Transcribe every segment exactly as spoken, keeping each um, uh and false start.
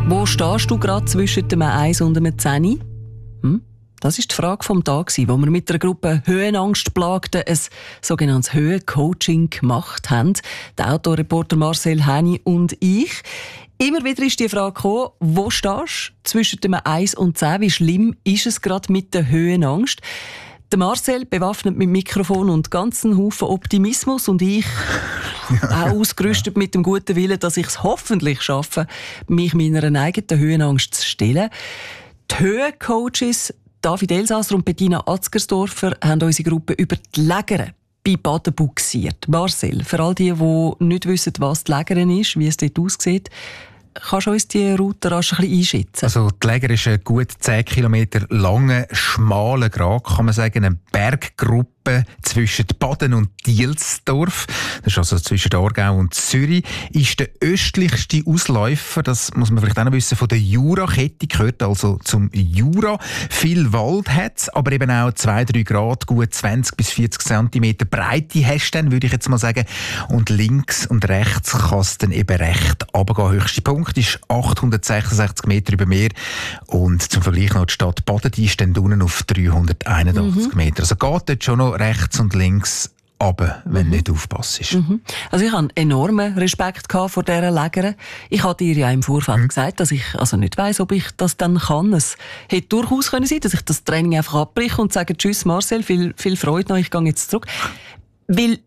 Wo stehst du gerade zwischen einem eins und einem zehn? Hm? Das ist die Frage vom Tag, wo wir mit einer Gruppe Höhenangstplagten ein sogenanntes Höhencoaching gemacht haben. Der Autoreporter Marcel Häni und ich. Immer wieder ist die Frage gekommen, wo stehst du zwischen dem eins und zehn? Wie schlimm ist es gerade mit der Höhenangst? Der Marcel bewaffnet mit Mikrofon und ganzen Haufen Optimismus und ich auch ausgerüstet mit dem guten Willen, dass ich es hoffentlich schaffe, mich meiner eigenen Höhenangst zu stellen. Die Höhencoaches David Elsasser und Bettina Atzgersdorfer haben unsere Gruppe über die Lägere bei Baden buxiert. Marcel, für all die, die nicht wissen, was die Lägere ist, wie es dort aussieht, kannst du uns die Route rasch ein bisschen einschätzen? Also die Lägere ist ein gut zehn Kilometer langer, schmaler Grat, kann man sagen, eine Berggruppe zwischen Baden und Dielsdorf. Das ist also zwischen Aargau und Zürich. Ist der östlichste Ausläufer, das muss man vielleicht auch noch wissen, von der Jurakette, gehört also zum Jura. Viel Wald hat es, aber eben auch zwei bis drei Grad, gut zwanzig bis vierzig Zentimeter Breite hast du dann, würde ich jetzt mal sagen. Und links und rechts kann es dann eben recht runtergehen. Höchster Punkt ist achthundertsechsundsechzig Meter über Meer. Und zum Vergleich noch die Stadt Baden, die ist dann unten auf dreihunderteinundachtzig mhm. Meter. Also geht dort schon noch rechts und links runter, wenn du mhm. nicht aufpasst. Mhm. Also ich hatte enormen Respekt vor dieser Lägere. Ich hatte dir ja im Vorfeld mhm. gesagt, dass ich also nicht weiss, ob ich das dann kann. Es hätte durchaus können sein, dass ich das Training einfach abbreche und sage, tschüss Marcel, viel, viel Freude noch, ich gehe jetzt zurück. Weil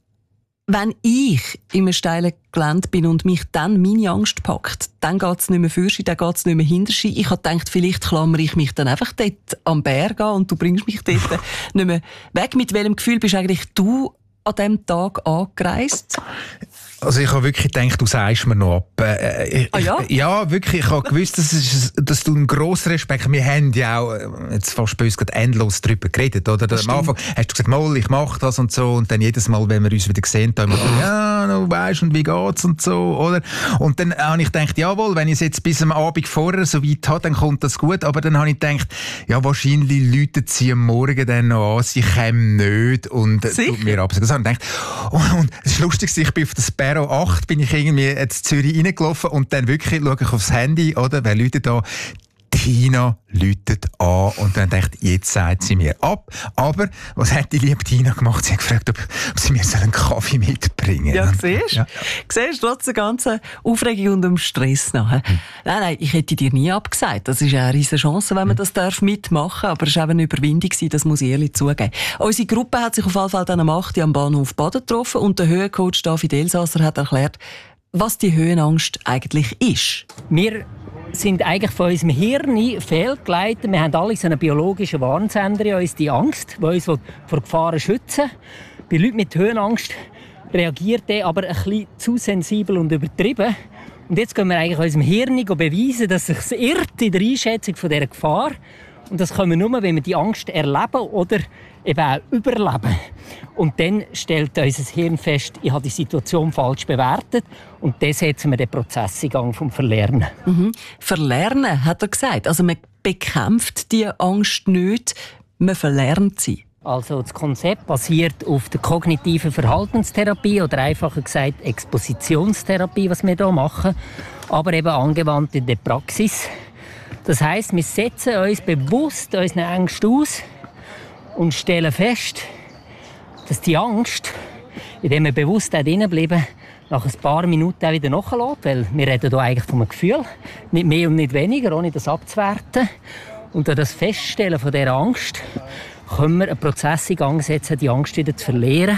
wenn ich in einem steilen Gelände bin und mich dann meine Angst packt, dann geht es nicht mehr für Ski, dann geht es nicht mehr hinter Ski. Ich habe gedacht, vielleicht klammere ich mich dann einfach dort am Berg an und du bringst mich dort nicht mehr weg. Mit welchem Gefühl bist eigentlich du an diesem Tag angereist? Also ich habe wirklich gedacht, du sagst mir noch ab. Äh, ich, ah ja? Ja, wirklich. Ich habe gewusst, dass, es, dass du einen grossen Respekt... Wir haben ja auch jetzt fast bei uns gerade endlos darüber geredet. Oder? Am Anfang hast du gesagt, mal, ich mache das und so. Und dann jedes Mal, wenn wir uns wieder gesehen haben, haben wir ja, du weißt, und wie geht's und so. Oder? Und dann habe ich gedacht, jawohl, wenn ich es jetzt bis am Abend vorher so weit habe, dann kommt das gut. Aber dann habe ich gedacht, ja, wahrscheinlich läuten sie am Morgen dann noch an, sie kommen nicht. Und äh, tut mir absagen. Das habe ich gedacht. Und, und es ist lustig, ich bin auf das Berg acht bin ich irgendwie in Zürich reingelaufen und dann wirklich schaue ich aufs Handy, oder? Wer läutet da? Tina läutet an und dann dachte ich, jetzt sagt sie mir ab. Aber was hat die liebe Tina gemacht? Sie hat gefragt, ob, ob sie mir so einen Kaffee mitbringen. Ja, siehst du? Ja. Siehst du, trotz der ganzen Aufregung und dem Stress nachher. Hm. Nein, nein, ich hätte dir nie abgesagt. Das ist eine riesige Chance, wenn man das darf mitmachen darf. Aber es war eben eine Überwindung, das muss ich ehrlich zugeben. Unsere Gruppe hat sich auf jeden Fall dann am acht am Bahnhof Baden getroffen und der Höhencoach David Elsasser hat erklärt, was die Höhenangst eigentlich ist. Wir sind eigentlich von unserem Hirn fehlgeleitet. Wir haben alle so einen biologischen Warnsender in uns, die Angst, die uns vor Gefahren schützen will. Bei Leuten mit Höhenangst reagiert der aber ein bisschen zu sensibel und übertrieben. Und jetzt können wir eigentlich unserem Hirn beweisen, dass es sich irrt in der Einschätzung von dieser Gefahr. Und das können wir nur, wenn wir die Angst erleben oder eben auch überleben. Und dann stellt unser Hirn fest, ich habe die Situation falsch bewertet. Und dann setzen wir den Prozess in Gang vom Verlernen. Mhm. Verlernen, hat er gesagt. Also man bekämpft die Angst nicht, man verlernt sie. Also das Konzept basiert auf der kognitiven Verhaltenstherapie oder einfacher gesagt Expositionstherapie, was wir hier machen, aber eben angewandt in der Praxis. Das heisst, wir setzen uns bewusst unseren Ängsten aus und stellen fest, dass die Angst, indem wir bewusst drin bleiben, nach ein paar Minuten auch wieder nachlässt. Weil wir reden hier eigentlich von einem Gefühl, nicht mehr und nicht weniger, ohne das abzuwerten. Und durch das Feststellen von dieser Angst können wir einen Prozess in Gang setzen, die Angst wieder zu verlieren.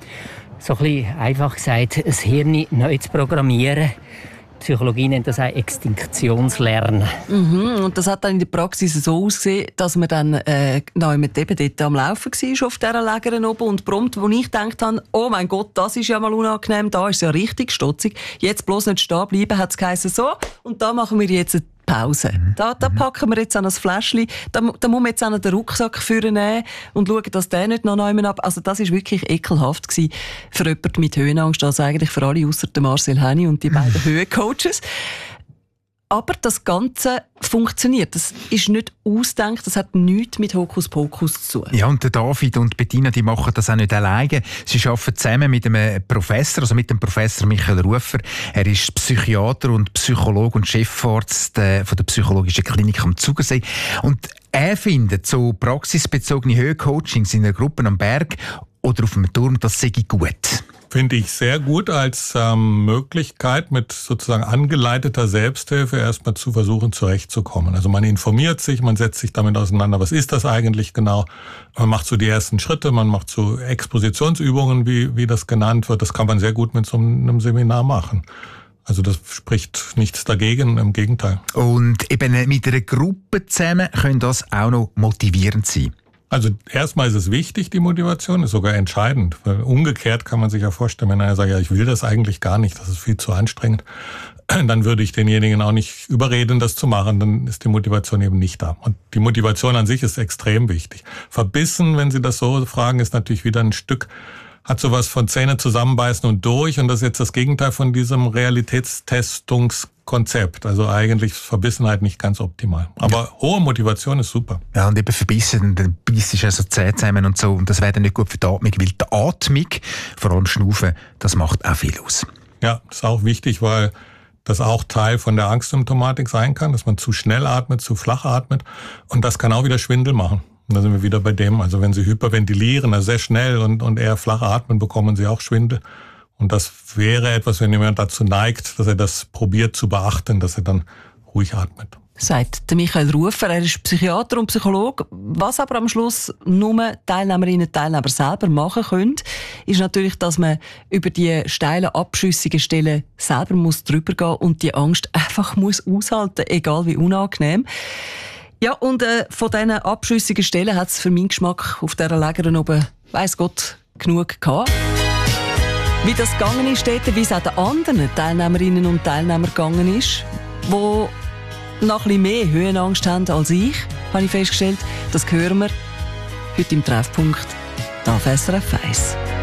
So ein bisschen einfach gesagt, das Hirn neu zu programmieren. Die Psychologie nennt das auch Extinktionslernen. Mhm, und das hat dann in der Praxis so ausgesehen, dass man dann äh, noch mit eben dort am Laufen war, auf dieser Lägere oben. Und prompt, wo ich gedacht habe, oh mein Gott, das ist ja mal unangenehm, da ist es ja richtig stotzig. Jetzt bloß nicht stehen bleiben, hat es geheißen, so, und da machen wir jetzt eine Pause. Da, da packen wir jetzt an ein Fläschchen, da, da muss man jetzt auch den Rucksack vornehmen und schauen, dass der nicht noch jemand ab... Also das war wirklich ekelhaft gewesen für jemanden mit Höhenangst, also eigentlich für alle, ausser Marcel Häni und die beiden Höhencoaches. Aber das Ganze funktioniert. Das ist nicht ausgedacht, das hat nichts mit Hokuspokus zu tun. Ja, und der David und Bettina, die machen das auch nicht alleine. Sie arbeiten zusammen mit einem Professor, also mit dem Professor Michael Rufer. Er ist Psychiater und Psychologe und Chefarzt äh, von der Psychologischen Klinik am Zugersee. Und er findet so praxisbezogene Höhencoachings in einer Gruppe am Berg oder auf dem Turm, das sei gut. Finde ich sehr gut als ähm, Möglichkeit, mit sozusagen angeleiteter Selbsthilfe erstmal zu versuchen, zurechtzukommen. Also man informiert sich, man setzt sich damit auseinander, was ist das eigentlich genau? Man macht so die ersten Schritte, man macht so Expositionsübungen, wie, wie das genannt wird. Das kann man sehr gut mit so einem Seminar machen. Also das spricht nichts dagegen, im Gegenteil. Und eben mit einer Gruppe zusammen können das auch noch motivierend sein. Also erstmal ist es wichtig, die Motivation, ist sogar entscheidend. Weil umgekehrt kann man sich ja vorstellen, wenn einer sagt, ja, ich will das eigentlich gar nicht, das ist viel zu anstrengend, dann würde ich denjenigen auch nicht überreden, das zu machen, dann ist die Motivation eben nicht da. Und die Motivation an sich ist extrem wichtig. Verbissen, wenn Sie das so fragen, ist natürlich wieder ein Stück, hat sowas von Zähne zusammenbeißen und durch. Und das ist jetzt das Gegenteil von diesem Realitätstestungskonzept. Also eigentlich ist Verbissenheit nicht ganz optimal. Aber ja. Hohe Motivation ist super. Ja, und eben verbissen, dann beißt also Zähne zusammen und so. Und das wäre dann nicht gut für die Atmung, weil die Atmung, vor allem Schnaufen, das macht auch viel aus. Ja, ist auch wichtig, weil das auch Teil von der Angstsymptomatik sein kann, dass man zu schnell atmet, zu flach atmet. Und das kann auch wieder Schwindel machen. Und da sind wir wieder bei dem, also wenn Sie hyperventilieren, also sehr schnell und, und eher flach atmen, bekommen Sie auch Schwindel. Und das wäre etwas, wenn jemand dazu neigt, dass er das probiert zu beachten, dass er dann ruhig atmet. Sagt der Michael Rufer, er ist Psychiater und Psychologe. Was aber am Schluss nur Teilnehmerinnen und Teilnehmer selber machen können, ist natürlich, dass man über die steilen, abschüssigen Stellen selber muss drüber gehen und die Angst einfach muss aushalten, egal wie unangenehm. Ja, und äh, von diesen abschüssigen Stellen hat es für meinen Geschmack auf dieser Lägeren oben, weiss Gott, genug gehabt. Wie das gegangen ist dort, wie es auch den anderen Teilnehmerinnen und Teilnehmern gegangen ist, die noch ein bisschen mehr Höhenangst haben als ich, habe ich festgestellt. Das hören wir heute im Treffpunkt auf S R F eins.